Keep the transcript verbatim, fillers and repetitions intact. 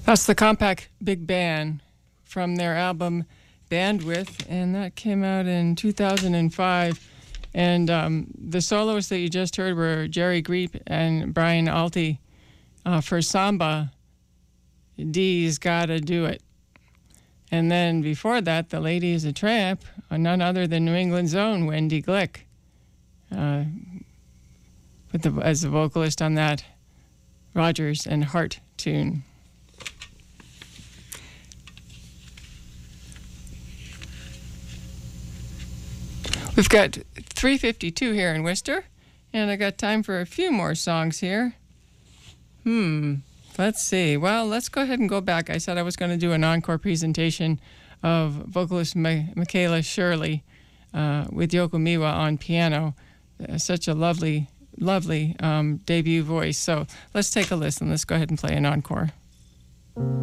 That's the Compact Big Band from their album Bandwidth, and that came out in two thousand five. And um, the soloists that you just heard were Jerry Greep and Brian Alty uh, for Samba, D's Gotta Do It. And then before that, The Lady is a Tramp, uh, none other than New England's own Wendy Glick, uh, with the, as the vocalist on that Rogers and Hart tune. We've got three fifty-two here in Worcester, and I got time for a few more songs here. Hmm, let's see. Well, let's go ahead and go back. I said I was going to do an encore presentation of vocalist Ma- Michaela Shirley uh, with Yoko Miwa on piano. Uh, such a lovely, lovely um, debut voice. So let's take a listen. Let's go ahead and play an encore.